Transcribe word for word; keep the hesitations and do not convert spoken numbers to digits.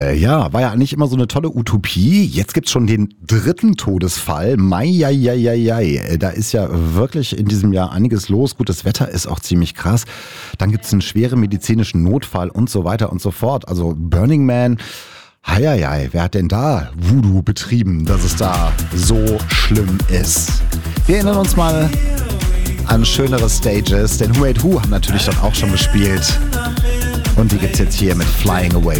Äh, ja, war ja eigentlich immer so eine tolle Utopie. Jetzt gibt's schon den dritten Todesfall. Mai, jai, jai, jai, jai. Da ist ja wirklich in diesem Jahr einiges los. Gut, das Wetter ist auch ziemlich krass. Dann gibt's einen schweren medizinischen Notfall und so weiter und so fort. Also Burning Man, heieiei, wer hat denn da Voodoo betrieben, dass es da so schlimm ist? Wir erinnern uns mal an schönere Stages, denn Who Made Who haben natürlich dort auch schon gespielt. Und die gibt's jetzt hier mit Flying Away.